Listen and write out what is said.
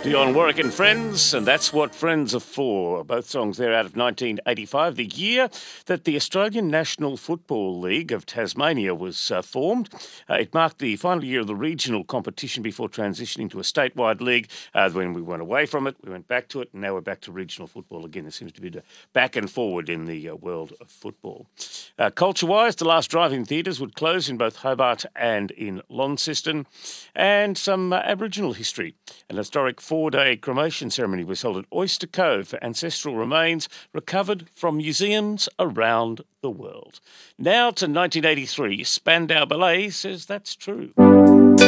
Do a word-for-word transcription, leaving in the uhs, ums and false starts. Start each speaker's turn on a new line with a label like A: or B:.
A: Dionne Warwick and Friends, and that's what Friends are for. Both songs there out of nineteen eighty-five, the year that the Australian National Football League of Tasmania was uh, formed. Uh, it marked the final year of the regional competition before transitioning to a statewide league. Uh, when we went away from it, we went back to it, and now we're back to regional football again. There seems to be a back and forward in the uh, world of football. Uh, culture-wise, the last drive-in theatres would close in both Hobart and in Launceston, and some uh, Aboriginal history. An historic four-day cremation ceremony was held at Oyster Cove for ancestral remains recovered from museums around the world. Now to nineteen eighty-three, Spandau Ballet says that's true.